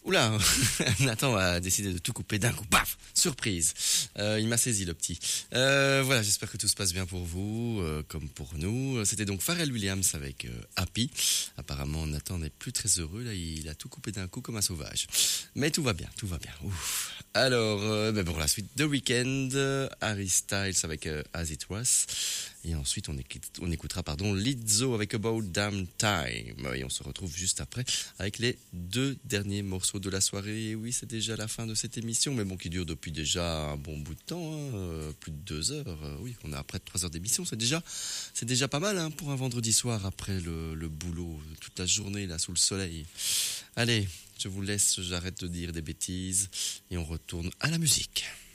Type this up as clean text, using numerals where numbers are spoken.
Oula, Nathan a décidé de tout couper d'un coup. Paf, surprise. Il m'a saisi le petit. Voilà, j'espère que tout se passe bien pour vous, comme pour nous. C'était donc Pharrell Williams avec Happy. Apparemment, Nathan n'est plus très heureux. Là, il a tout coupé d'un coup comme un sauvage. Mais tout va bien, tout va bien. Ouf. Alors, pour la suite, The Weeknd, Harry Styles avec As It Was. Et ensuite, on écoutera Lizzo avec About Damn Time. Et on se retrouve juste après avec les deux derniers morceaux de la soirée. Et oui, c'est déjà la fin de cette émission, mais bon, qui dure depuis déjà un bon bout de temps, hein, plus de 2 heures. Oui, on a près de 3 heures d'émission. C'est déjà pas mal, hein, pour un vendredi soir après le boulot, toute la journée là sous le soleil. Allez, je vous laisse, j'arrête de dire des bêtises et on retourne à la musique.